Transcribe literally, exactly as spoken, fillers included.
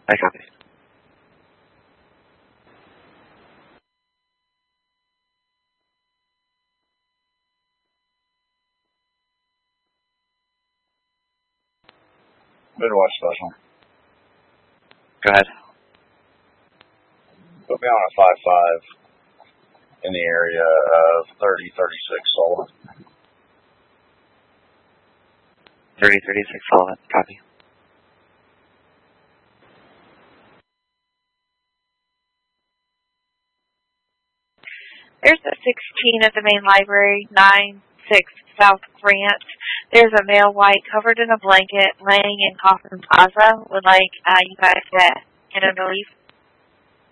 I copy. Midwest Special. Go ahead. Put me on a five five in the area of thirty thirty-six Sullivan. thirty thirty-six Sullivan. Copy. There's a sixteen at the main library, nine six South Grant. There's a male white covered in a blanket laying in Coffin Plaza. Would like uh, you guys to get him to leave.